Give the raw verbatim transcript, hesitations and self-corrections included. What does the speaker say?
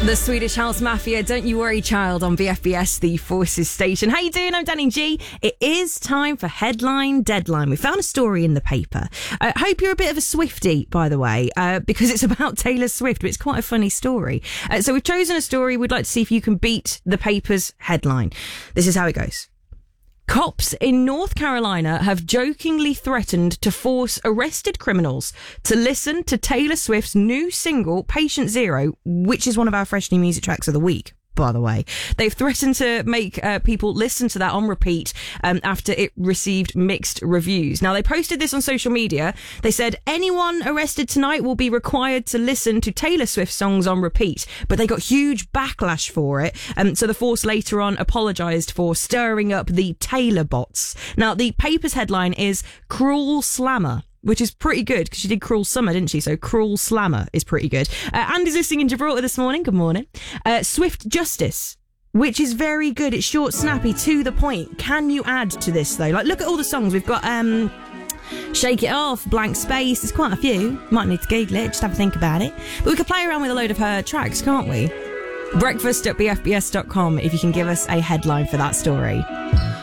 The Swedish House Mafia, Don't You Worry Child on V F B S, the Forces station. How you doing? I'm Danny G. It is time for Headline Deadline. We found a story in the paper. I uh, hope you're a bit of a Swiftie, by the way, uh, because it's about Taylor Swift, but it's quite a funny story. Uh, so we've chosen a story. We'd like to see if you can beat the paper's headline. This is how it goes. Cops in North Carolina have jokingly threatened to force arrested criminals to listen to Taylor Swift's new single, Patient Zero, which is one of our fresh new music tracks of the week, by the way. They've threatened to make uh, people listen to that on repeat um, after it received mixed reviews. Now, they posted this on social media. They said, anyone arrested tonight will be required to listen to Taylor Swift songs on repeat. But they got huge backlash for it. Um, so the force later on apologised for stirring up the Taylor bots. Now, the paper's headline is Cruel Slammer, which is pretty good because she did Cruel Summer, didn't she? So Cruel Slammer is pretty good. Uh, Andy's listening in Gibraltar this morning. Good morning. Uh, Swift Justice, which is very good. It's short, snappy, to the point. Can you add to this, though? Like, look at all the songs. We've got um, Shake It Off, Blank Space. There's quite a few. Might need to Google it. Just have a think about it. But we could play around with a load of her tracks, can't we? Breakfast at b f b s dot com if you can give us a headline for that story.